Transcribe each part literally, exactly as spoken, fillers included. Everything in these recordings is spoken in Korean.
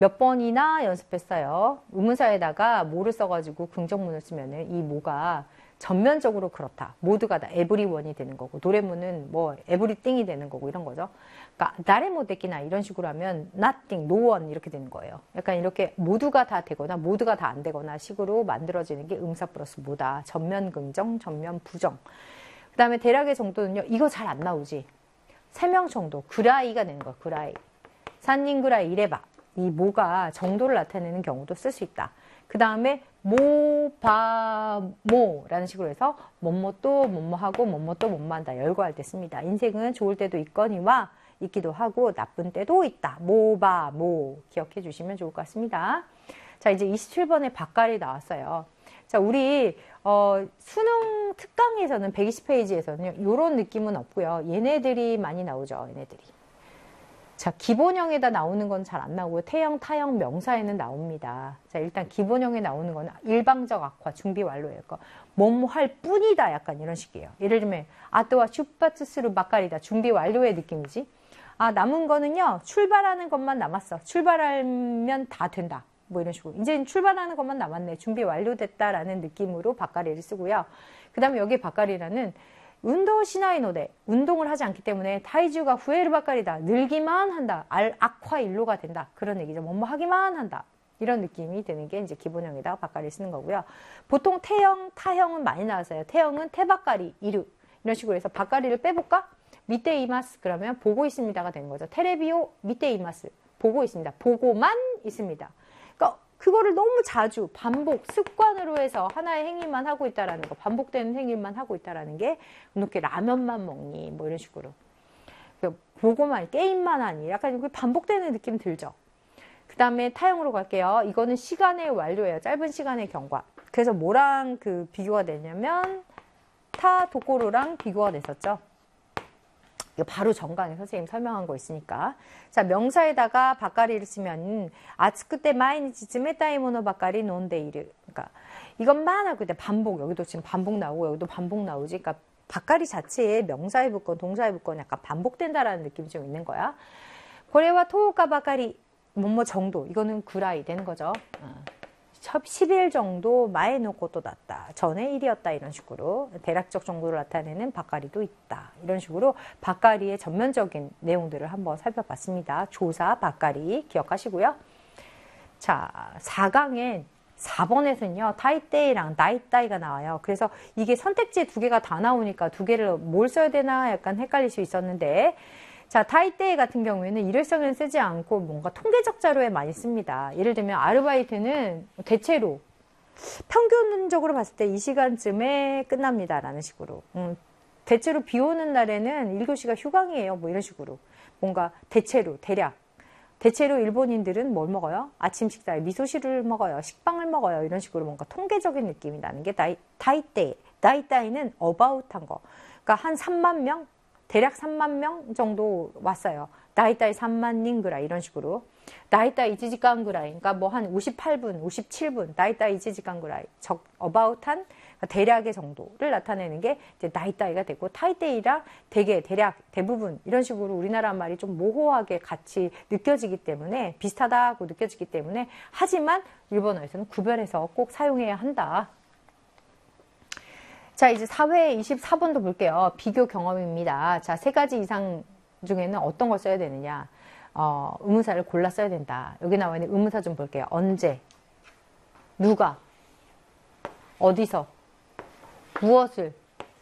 몇 번이나 연습했어요. 의문사에다가 뭐를 써가지고 긍정문을 쓰면은 이 뭐가 전면적으로 그렇다. 모두가 다 에브리원이 되는 거고, 노래문은 뭐 에브리띵이 되는 거고 이런 거죠. 그러니까 나레 모데키나 이런 식으로 하면 nothing, no one 이렇게 되는 거예요. 약간 이렇게 모두가 다 되거나 모두가 다 안 되거나 식으로 만들어지는 게 응사 플러스 뭐다. 전면 긍정, 전면 부정. 그 다음에 대략의 정도는요. 이거 잘 안 나오지. 세 명 정도. 그라이가 되는 거야. 그라이. 산닌 그라이 이래봐. 이 모가 정도를 나타내는 경우도 쓸 수 있다. 그 다음에 모, 바, 모 라는 식으로 해서 뭐뭐 또 뭐뭐 하고 뭐뭐 또 뭐뭐 한다. 열거할 때 씁니다. 인생은 좋을 때도 있거니와 있기도 하고 나쁜 때도 있다. 모, 바, 모 기억해 주시면 좋을 것 같습니다. 자, 이제 이십칠 번에 밭갈이 나왔어요. 자, 우리 어, 수능 특강에서는 백이십 페이지에서는 이런 느낌은 없고요. 얘네들이 많이 나오죠. 얘네들이. 자, 기본형에다 나오는 건 잘 안 나오고요. 태형, 타형, 명사에는 나옵니다. 자, 일단 기본형에 나오는 거는 일방적 악화, 준비 완료일 거. 뭐뭐 할 뿐이다. 약간 이런 식이에요. 예를 들면, 아또와 슈파츠스루 막가리다. 준비 완료의 느낌이지. 아, 남은 거는요, 출발하는 것만 남았어. 출발하면 다 된다. 뭐 이런 식으로. 이제 출발하는 것만 남았네. 준비 완료됐다라는 느낌으로 밭가리를 쓰고요. 그 다음에 여기 밭가리라는 운동 시나이 노데, 운동을 하지 않기 때문에 타이주가 후에르 바까리다. 늘기만 한다. 알, 악화 일로가 된다. 그런 얘기죠. 뭐뭐 하기만 한다. 이런 느낌이 드는 게 이제 기본형에다가 바까리 쓰는 거고요. 보통 태형, 타형은 많이 나왔어요. 태형은 태바까리, 이루. 이런 식으로 해서 바까리를 빼볼까? 밑에 이마스. 그러면 보고 있습니다가 되는 거죠. 테레비오 밑에 이마스. 보고 있습니다. 보고만 있습니다. 그러니까 그거를 너무 자주 반복 습관으로 해서 하나의 행위만 하고 있다라는 거, 반복되는 행위만 하고 있다라는 게 이렇게 라면만 먹니 뭐 이런 식으로 보고만 게임만 하니 약간 반복되는 느낌 들죠. 그 다음에 타형으로 갈게요. 이거는 시간의 완료예요. 짧은 시간의 경과. 그래서 뭐랑 그 비교가 되냐면 타 도코로랑 비교가 됐었죠. 이거 바로 전강에 선생님 설명한 거 있으니까. 자, 명사에다가 바까리를 쓰면 아츠쿠테 마이니치 츠메타이 모노 바까리 논데이르. 그러니까 이것만 하고 있대. 반복. 여기도 지금 반복 나오고 여기도 반복 나오지. 그러니까 바까리 자체에 명사에 붙건 동사에 붙건 약간 반복된다라는 느낌이 좀 있는 거야. 고래와 토우카 바까리 뭐뭐 정도. 이거는 구라이 되는 거죠. 십 일 정도 마에 놓고 또 났다. 전에 일이었다. 이런 식으로 대략적 정도를 나타내는 바까리도 있다. 이런 식으로 바까리의 전면적인 내용들을 한번 살펴봤습니다. 조사, 바까리 기억하시고요. 자, 사 강엔 사 번에서는요. 타이떼이랑 나이따이가 나와요. 그래서 이게 선택지에 두 개가 다 나오니까 두 개를 뭘 써야 되나 약간 헷갈릴 수 있었는데 자, 타이떼이 같은 경우에는 일회성에는 쓰지 않고 뭔가 통계적 자료에 많이 씁니다. 예를 들면 아르바이트는 대체로 평균적으로 봤을 때 이 시간쯤에 끝납니다. 라는 식으로. 음, 대체로 비 오는 날에는 일 교시가 휴강이에요. 뭐 이런 식으로. 뭔가 대체로, 대략. 대체로 일본인들은 뭘 먹어요? 아침 식사에 미소汁을 먹어요. 식빵을 먹어요. 이런 식으로 뭔가 통계적인 느낌이 나는 게 다이, 타이떼이. 나이따이는 어바웃한 거. 그러니까 한 삼만 명? 대략 삼만 명 정도 왔어요. 나이따이 삼만 닌 그라이 이런 식으로. 나이따이 일 시간 그라이. 그러니까 뭐 한 오십팔 분, 오십칠 분. 나이따이 일 시간 그라이. 적, 어바웃한 대략의 정도를 나타내는 게 이제 나이따이가 되고 타이떼이랑 되게 대략 대부분 이런 식으로 우리나라 말이 좀 모호하게 같이 느껴지기 때문에 비슷하다고 느껴지기 때문에 하지만 일본어에서는 구별해서 꼭 사용해야 한다. 자, 이제 사회 이십사 번도 볼게요. 비교 경험입니다. 자, 세 가지 이상 중에는 어떤 걸 써야 되느냐. 어, 의문사를 골라 써야 된다. 여기 나와 있는 의문사 좀 볼게요. 언제, 누가, 어디서, 무엇을,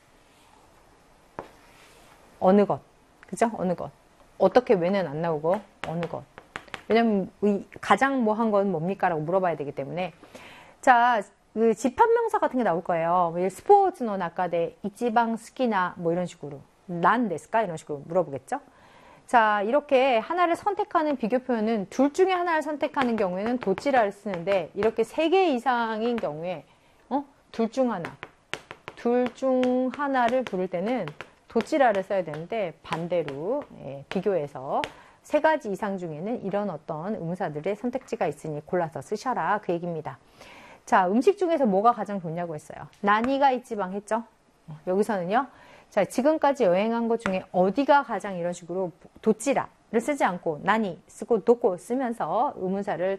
어느 것. 그죠? 어느 것. 어떻게, 왜는 안 나오고, 어느 것. 왜냐면, 가장 뭐 한 건 뭡니까? 라고 물어봐야 되기 때문에. 자, 그 집합명사 같은 게 나올 거예요. 스포츠노 나카데 이치방 스키나 뭐 이런 식으로 난 데스까 이런 식으로 물어보겠죠. 자, 이렇게 하나를 선택하는 비교 표현은 둘 중에 하나를 선택하는 경우에는 도치라를 쓰는데 이렇게 세 개 이상인 경우에 어? 둘 중 하나 둘 중 하나를 부를 때는 도치라를 써야 되는데 반대로 예, 비교해서 세 가지 이상 중에는 이런 어떤 의문사들의 선택지가 있으니 골라서 쓰셔라 그 얘기입니다. 자, 음식 중에서 뭐가 가장 좋냐고 했어요. 나니가 이치방 했죠? 여기서는요. 자, 지금까지 여행한 것 중에 어디가 가장 이런 식으로 도찌라. 쓰지 않고 나니 쓰고 도코 쓰면서 의문사를